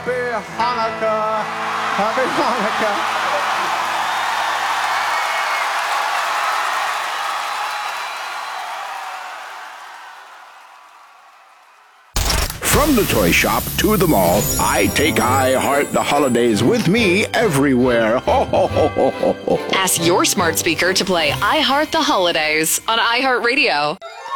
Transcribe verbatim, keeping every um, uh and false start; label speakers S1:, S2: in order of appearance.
S1: Happy Hanukkah. Happy Hanukkah.
S2: From the toy shop to the mall, I take I Heart the Holidays with me everywhere. Ho, ho, ho, ho, ho, ho.
S3: Ask your smart speaker to play I Heart the Holidays on iHeartRadio.